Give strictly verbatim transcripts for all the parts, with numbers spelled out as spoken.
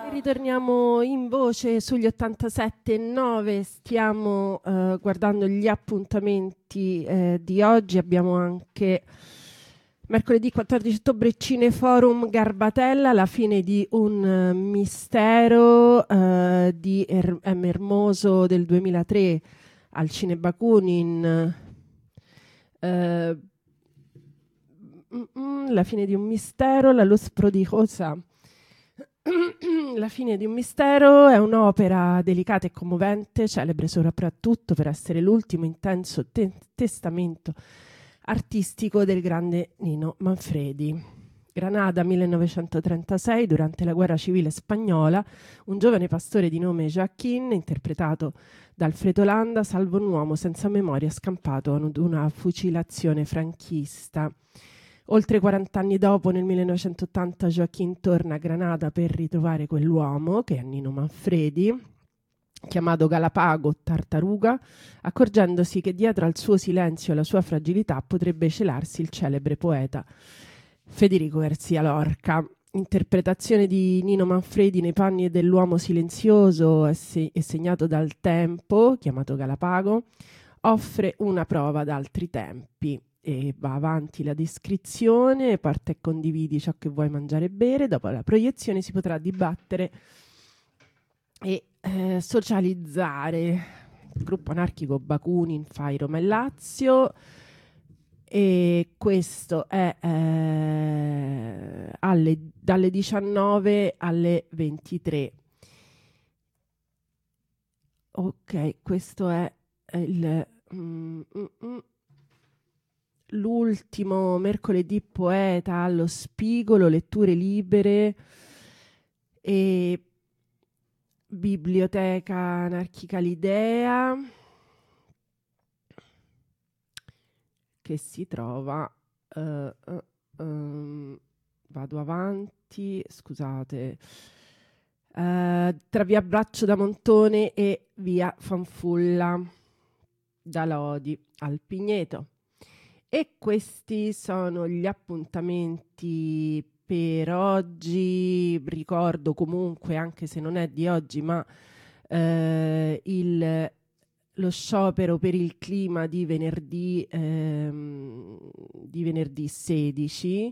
Ritorniamo in voce sugli ottantasette virgola nove, stiamo eh, guardando gli appuntamenti eh, di oggi. Abbiamo anche mercoledì quattordici ottobre Cineforum Garbatella, la fine di un uh, mistero uh, di er- M. Ermoso del duemilatré al Cine Bakunin. Uh, mm, mm, la fine di un mistero, la luz prodigiosa. La fine di un mistero è un'opera delicata e commovente, celebre soprattutto per essere l'ultimo intenso te- testamento artistico del grande Nino Manfredi. Granada, millenovecentotrentasei, durante la guerra civile spagnola, un giovane pastore di nome Joaquín, interpretato da Alfredo Landa, salva un uomo senza memoria scampato ad una fucilazione franchista. Oltre quaranta anni dopo, nel millenovecentottanta, Joaquín torna a Granada per ritrovare quell'uomo, che è Nino Manfredi, chiamato Galapago Tartaruga, accorgendosi che dietro al suo silenzio e alla sua fragilità potrebbe celarsi il celebre poeta Federico García Lorca. Interpretazione di Nino Manfredi nei panni dell'uomo silenzioso e, se- e segnato dal tempo, chiamato Galapago, offre una prova d'altri tempi. E va avanti la descrizione, parte e condividi ciò che vuoi mangiare e bere. Dopo la proiezione si potrà dibattere e eh, socializzare. Il gruppo anarchico Bakunin fa Roma e Lazio, e questo è eh, alle, dalle diciannove alle ventitré. Ok, questo è il mm, mm, mm. l'ultimo mercoledì poeta allo Spigolo, letture libere e biblioteca anarchica l'idea, che si trova uh, uh, um, vado avanti, scusate, uh, tra via Braccio da Montone e via Fanfulla, da Lodi al Pigneto. E questi sono gli appuntamenti per oggi. Ricordo comunque, anche se non è di oggi, ma eh, il, lo sciopero per il clima di venerdì, ehm, di venerdì sedici,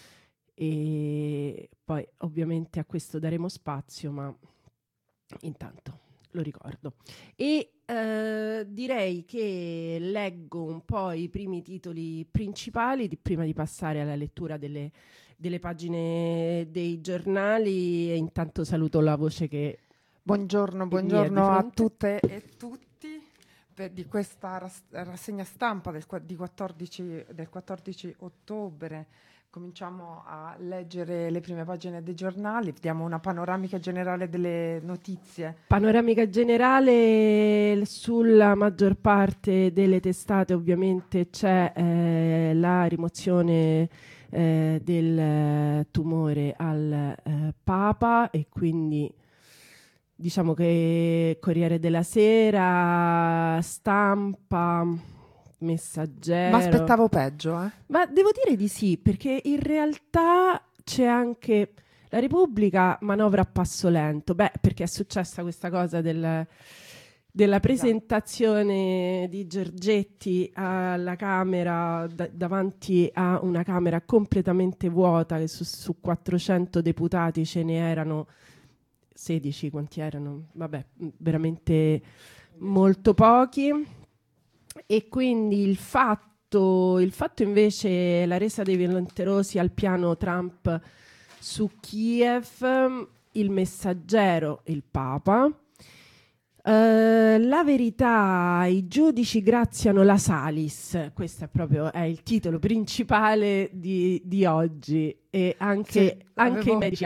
e poi ovviamente a questo daremo spazio, ma intanto lo ricordo. E Uh, direi che leggo un po' i primi titoli principali di, prima di passare alla lettura delle, delle pagine dei giornali, e intanto saluto la voce che buongiorno, buongiorno a tutte e tutti per, di questa ras- rassegna stampa del, di quattordici, del quattordici ottobre. Cominciamo a leggere le prime pagine dei giornali, diamo una panoramica generale delle notizie. Panoramica generale sulla maggior parte delle testate, ovviamente c'è eh, la rimozione eh, del tumore al eh, Papa, e quindi diciamo che Corriere della Sera, Stampa, Messaggero. Ma aspettavo peggio, eh? Ma devo dire di sì, perché in realtà c'è anche la Repubblica, manovra a passo lento. Beh, perché è successa questa cosa del, della presentazione di Giorgetti alla Camera, da, davanti a una Camera completamente vuota, che su, su quattrocento deputati ce ne erano sedici, quanti erano? Vabbè, veramente molto pochi. E quindi il fatto, il fatto invece, la resa dei volenterosi al piano Trump su Kiev, il Messaggero, il Papa. Uh, la Verità, i giudici graziano la Salis, questo è proprio è il titolo principale di, di oggi, e anche, sì, anche avevo... i medici